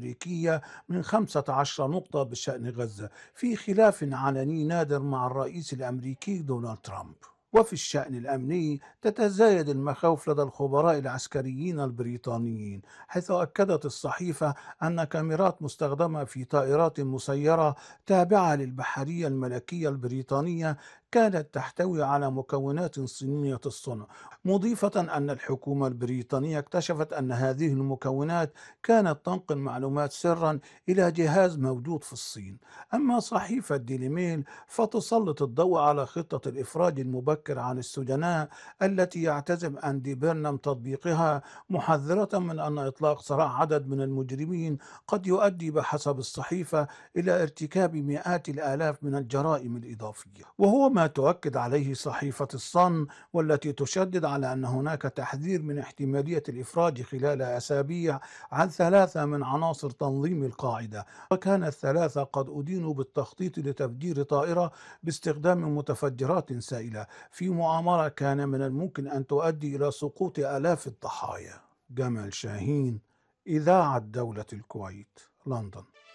الأمريكية من 15 نقطة بشأن غزة، في خلاف علني نادر مع الرئيس الأمريكي دونالد ترامب. وفي الشأن الأمني تتزايد المخاوف لدى الخبراء العسكريين البريطانيين، حيث أكدت الصحيفة أن كاميرات مستخدمة في طائرات مسيرة تابعة للبحرية الملكية البريطانية كانت تحتوي على مكونات صينية الصنع، مضيفة أن الحكومة البريطانية اكتشفت أن هذه المكونات كانت تنقل معلومات سرا إلى جهاز موجود في الصين. أما صحيفة ديلي ميل فتسلط الضوء على خطة الإفراج المبكر عن السجناء التي يعتزم أندي بيرنام تطبيقها، محذرة من أن إطلاق سراح عدد من المجرمين قد يؤدي بحسب الصحيفة إلى ارتكاب مئات الآلاف من الجرائم الإضافية، وهو ما تؤكد عليه صحيفة الصن، والتي تشدد على أن هناك تحذير من احتمالية الإفراج خلال أسابيع عن 3 من عناصر تنظيم القاعدة، وكان الثلاثة قد أدينوا بالتخطيط لتفجير طائرة باستخدام متفجرات سائلة في مؤامرة كان من الممكن أن تؤدي إلى سقوط آلاف الضحايا. جمال شاهين، إذاعة دولة الكويت، لندن.